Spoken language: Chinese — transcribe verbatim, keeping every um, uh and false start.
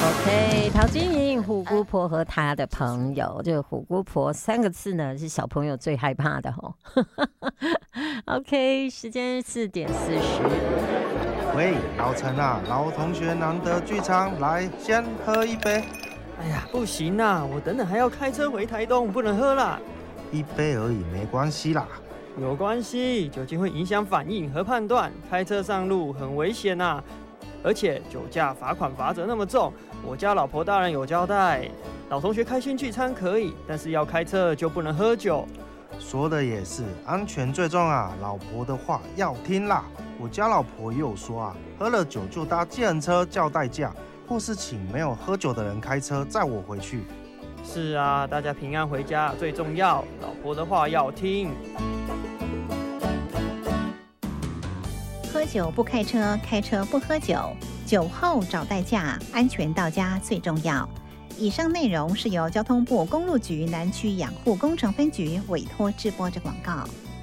OK， 陶晶莹虎姑婆和她的朋友，这个虎姑婆三个字呢，是小朋友最害怕的哦。OK， 时间四点四十。 喂，老陈啊，老同学难得聚餐，来先喝一杯。 哎呀，不行啊，我等等还要开车回台东，不能喝啦。 一杯而已，没关系啦。 有关系，酒精会影响反应和判断，开车上路很危险啊。而且酒驾罚款罚则那么重，我家老婆大人有交代，老同学开心聚餐可以，但是要开车就不能喝酒。 说的也是，安全最重啊，老婆的话要听啦。我家老婆也有说啊，喝了酒就搭计程车叫代驾，或是请没有喝酒的人开车载我回去。 是啊，大家平安回家最重要，老婆的话要听。 喝酒不开车，开车不喝酒，酒后找代驾，安全到家最重要。以上内容是由交通部公路局南区养护工程分局委托制播的广告。